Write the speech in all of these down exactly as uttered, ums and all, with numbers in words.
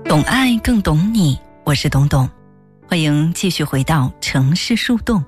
懂爱更懂你，我是董董，欢迎继续回到城市树洞。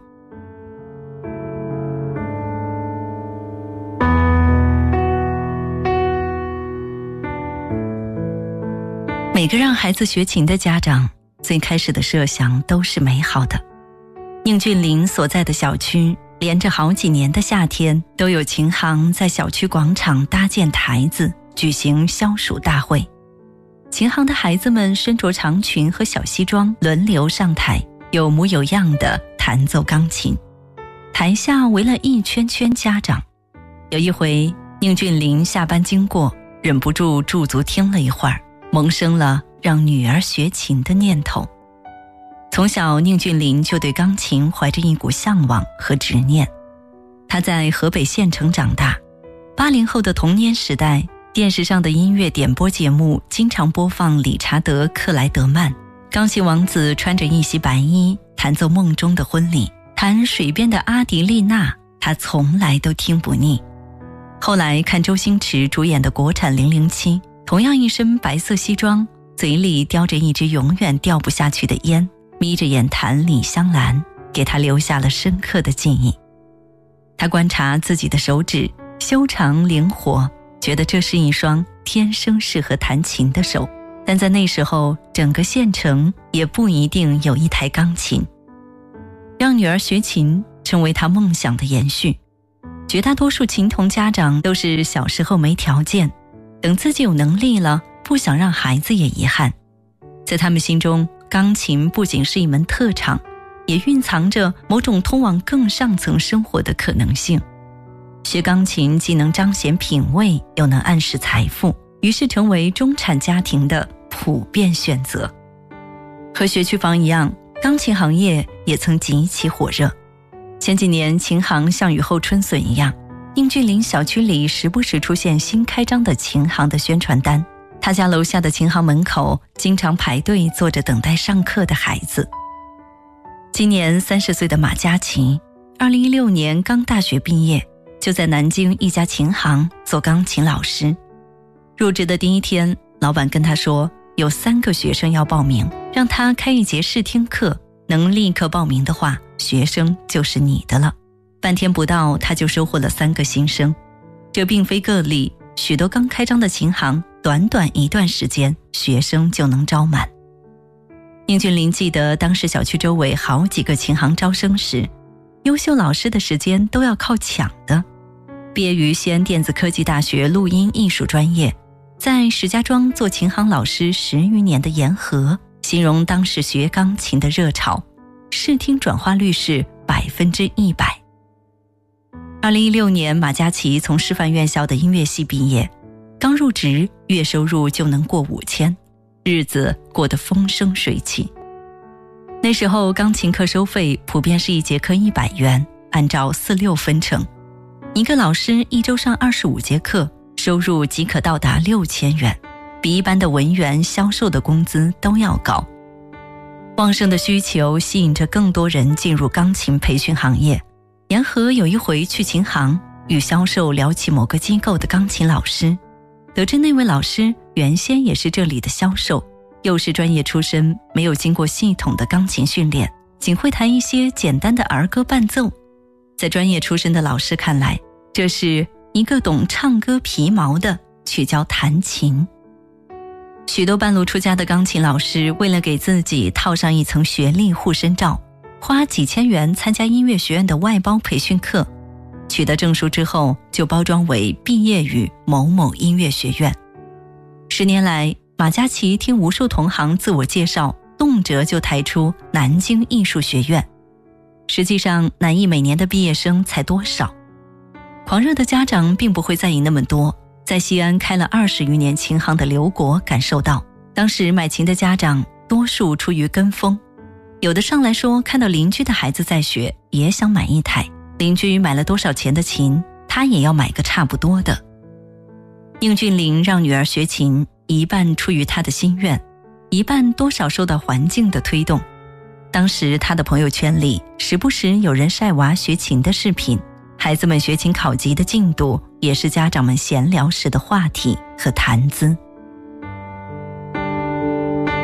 每个让孩子学琴的家长，最开始的设想都是美好的。宁俊林所在的小区，连着好几年的夏天，都有琴行在小区广场搭建台子，举行消暑大会。琴行的孩子们身着长裙和小西装，轮流上台，有模有样地弹奏钢琴。台下围了一圈圈家长。有一回，宁俊林下班经过，忍不住驻足听了一会儿，萌生了让女儿学琴的念头。从小，宁俊林就对钢琴怀着一股向往和执念。他在河北县城长大，八零后的童年时代，电视上的音乐点播节目经常播放理查德·克莱德曼，钢琴王子穿着一袭白衣，弹奏梦中的婚礼，弹水边的阿迪丽娜，他从来都听不腻。后来看周星驰主演的国产零零七，同样一身白色西装，嘴里叼着一支永远掉不下去的烟，眯着眼弹李香兰，给他留下了深刻的记忆。他观察自己的手指修长灵活，觉得这是一双天生适合弹琴的手，但在那时候，整个县城也不一定有一台钢琴。让女儿学琴成为他梦想的延续。绝大多数琴童家长都是小时候没条件，等自己有能力了，不想让孩子也遗憾。在他们心中，钢琴不仅是一门特长，也蕴藏着某种通往更上层生活的可能性。学钢琴既能彰显品味，又能暗示财富，于是成为中产家庭的普遍选择。和学区房一样，钢琴行业也曾极其火热。前几年，琴行像雨后春笋一样，宁俊林小区里时不时出现新开张的琴行的宣传单。他家楼下的琴行门口经常排队坐着等待上课的孩子。今年三十岁的马嘉祺，二零一六年刚大学毕业，就在南京一家琴行做钢琴老师。入职的第一天，老板跟他说有三个学生要报名，让他开一节试听课，能立刻报名的话，学生就是你的了。半天不到，他就收获了三个新生。这并非个例，许多刚开张的琴行，短短一段时间，学生就能招满。宁俊林记得当时小区周围好几个琴行招生时，优秀老师的时间都要靠抢的。毕业于西安电子科技大学录音艺术专业，在石家庄做琴行老师十余年的严和，形容当时学钢琴的热潮，视听转化率是百分之一百。二零一六年，马嘉祺从师范院校的音乐系毕业，刚入职，月收入就能过五千，日子过得风生水起。那时候钢琴课收费普遍是一节课一百元，按照四六分成，一个老师一周上二十五节课，收入即可到达六千元，比一般的文员销售的工资都要高。旺盛的需求吸引着更多人进入钢琴培训行业。严和有一回去琴行，与销售聊起某个机构的钢琴老师，得知那位老师原先也是这里的销售，又是专业出身，没有经过系统的钢琴训练，仅会弹一些简单的儿歌伴奏。在专业出身的老师看来，这是一个懂唱歌皮毛的去教弹琴。许多半路出家的钢琴老师，为了给自己套上一层学历护身罩，花几千元参加音乐学院的外包培训课，取得证书之后就包装为毕业于某某音乐学院。十年来，马嘉祺听无数同行自我介绍，动辄就抬出南京艺术学院。实际上，南艺每年的毕业生才多少？狂热的家长并不会在意那么多。在西安开了二十余年琴行的刘国感受到，当时买琴的家长多数出于跟风，有的上来说看到邻居的孩子在学，也想买一台，邻居买了多少钱的琴，他也要买个差不多的。宁俊林让女儿学琴，一半出于他的心愿，一半多少受到环境的推动。当时他的朋友圈里时不时有人晒娃学琴的视频，孩子们学琴考级的进度也是家长们闲聊时的话题和谈资。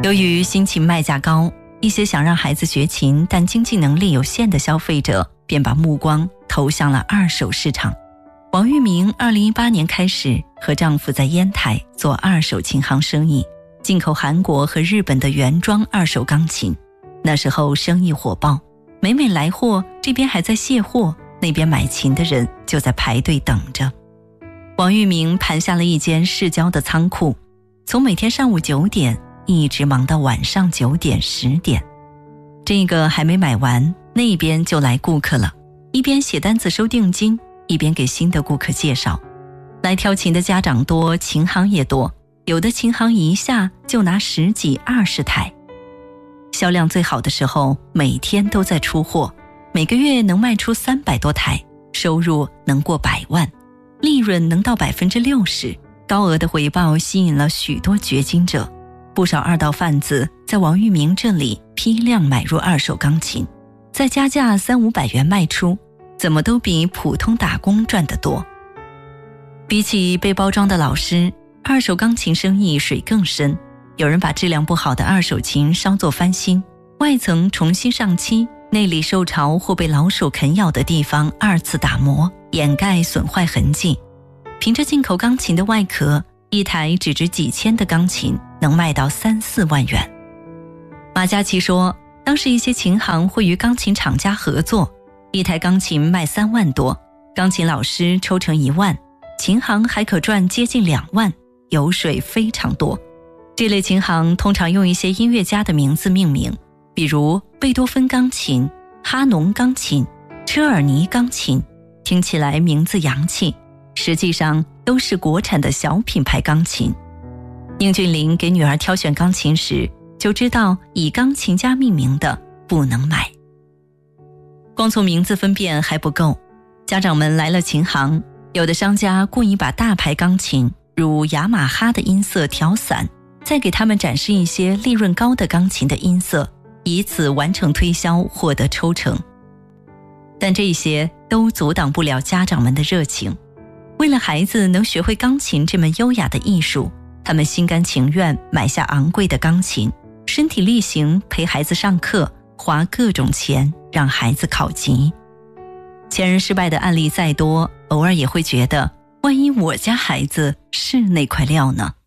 由于新琴卖价高，一些想让孩子学琴但经济能力有限的消费者便把目光投向了二手市场。王玉明二零一八年开始和丈夫在烟台做二手琴行生意，进口韩国和日本的原装二手钢琴。那时候生意火爆，每每来货，这边还在卸货，那边买琴的人就在排队等着。王玉明盘下了一间市郊的仓库，从每天上午九点一直忙到晚上九点十点。这个还没买完，那边就来顾客了，一边写单子收定金，一边给新的顾客介绍。来挑琴的家长多，琴行也多，有的琴行一下就拿十几二十台。销量最好的时候，每天都在出货，每个月能卖出三百多台，收入能过百万，利润能到百分之六十，高额的回报吸引了许多掘金者。不少二道贩子在王玉明这里批量买入二手钢琴，再加价三五百元卖出，怎么都比普通打工赚得多。比起被包装的老师，二手钢琴生意水更深。有人把质量不好的二手琴稍作翻新，外层重新上漆，内里受潮或被老鼠啃咬的地方二次打磨，掩盖损坏痕迹。凭着进口钢琴的外壳，一台只值几千的钢琴能卖到三四万元。马嘉祺说，当时一些琴行会与钢琴厂家合作，一台钢琴卖三万多，钢琴老师抽成一万，琴行还可赚接近两万，油水非常多。这类琴行通常用一些音乐家的名字命名，比如贝多芬钢琴、哈农钢琴、车尔尼钢琴，听起来名字洋气，实际上都是国产的小品牌钢琴。宁俊林给女儿挑选钢琴时，就知道以钢琴家命名的不能买。光从名字分辨还不够，家长们来了琴行，有的商家故意把大牌钢琴如雅马哈的音色调散，再给他们展示一些利润高的钢琴的音色，以此完成推销，获得抽成。但这些都阻挡不了家长们的热情。为了孩子能学会钢琴这门优雅的艺术，他们心甘情愿买下昂贵的钢琴，身体力行陪孩子上课，花各种钱让孩子考级。前人失败的案例再多，偶尔也会觉得，万一我家孩子是那块料呢？